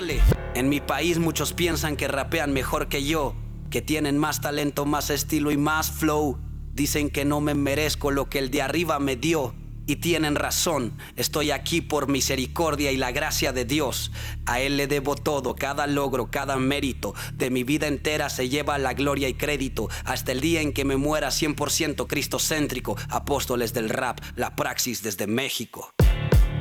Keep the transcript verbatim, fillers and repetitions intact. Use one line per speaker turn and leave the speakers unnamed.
Chole. En mi país muchos piensan que rapean mejor que yo, que tienen más talento, más estilo y más flow. Dicen que no me merezco lo que el de arriba me dio. Y tienen razón, estoy aquí por misericordia y la gracia de Dios. A Él le debo todo, cada logro, cada mérito. De mi vida entera se lleva la gloria y crédito. Hasta el día en que me muera cien por ciento cristocéntrico. Apóstoles del rap, la praxis desde México.